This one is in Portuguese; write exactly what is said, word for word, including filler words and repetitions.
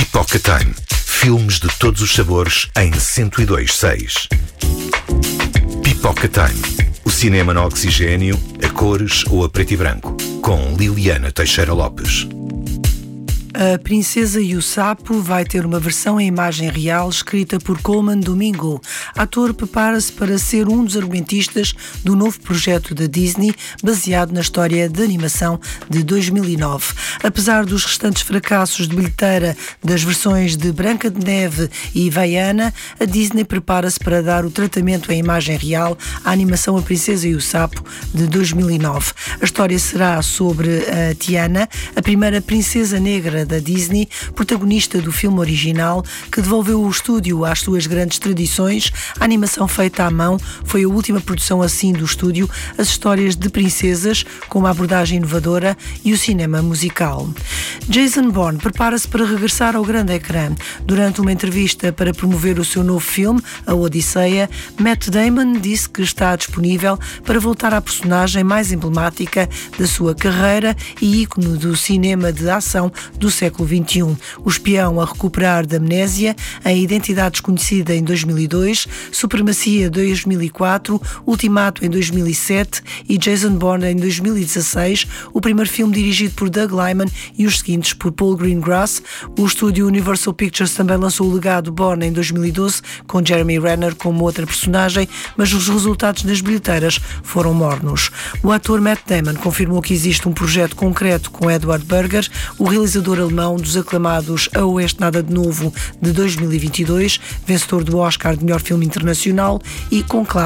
Pipoca Time. Filmes de todos os sabores em cento e dois ponto seis. Pipoca Time. O cinema no oxigênio, a cores ou a preto e branco. Com Liliana Teixeira Lopes. A Princesa e o Sapo vai ter uma versão em imagem real escrita por Colman Domingo. O ator prepara-se para ser um dos argumentistas do novo projeto da Disney, baseado na história de animação de dois mil e nove. Apesar dos restantes fracassos de bilheteira das versões de Branca de Neve e Vaiana, a Disney prepara-se para dar o tratamento em imagem real à animação A Princesa e o Sapo de dois mil e nove. A história será sobre a Tiana, a primeira princesa negra da Disney, protagonista do filme original, que devolveu o estúdio às suas grandes tradições. A animação feita à mão foi a última produção assim do estúdio, as histórias de princesas com uma abordagem inovadora e o cinema musical. Jason Bourne prepara-se para regressar ao grande ecrã. Durante uma entrevista para promover o seu novo filme, A Odisseia, Matt Damon disse que está disponível para voltar à personagem mais emblemática da sua carreira e ícone do cinema de ação do século vinte e um. O espião a recuperar da amnésia, a identidade desconhecida em dois mil e dois, Supremacia dois mil e quatro, Ultimato em dois mil e sete e Jason Bourne em dois mil e dezasseis, o primeiro filme dirigido por Doug Liman e os seguintes por Paul Greengrass. O estúdio Universal Pictures também lançou o legado Bourne em dois mil e doze, com Jeremy Renner como outra personagem, mas os resultados das bilheteiras foram mornos. O ator Matt Damon confirmou que existe um projeto concreto com Edward Berger, o realizador alemão dos aclamados A Oeste Nada de Novo de dois mil e vinte e dois, vencedor do Oscar de melhor filme internacional, e Conclave